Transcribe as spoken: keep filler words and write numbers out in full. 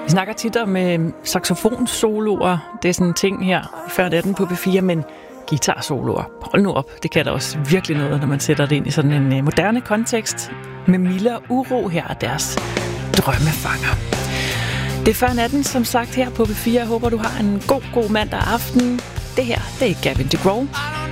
Vi snakker tit om øh, saxofonsoloer. Det er sådan en ting her før natten på P fire, men guitarsoloer. Hold nu op, det kan da også virkelig noget, når man sætter det ind i sådan en øh, moderne kontekst. Med Mille og Uro her og deres drømmefanger. Det er før natten, som sagt, her på P fire. Jeg håber, du har en god, god mandag aften. Det her, det er Gavin DeGraw.